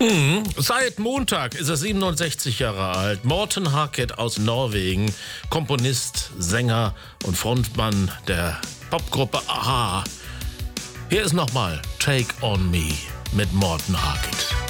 Seit Montag ist er 67 Jahre alt. Morten Harket aus Norwegen, Komponist, Sänger und Frontmann der Popgruppe a-ha. Hier ist nochmal Take on Me mit Morten Harket.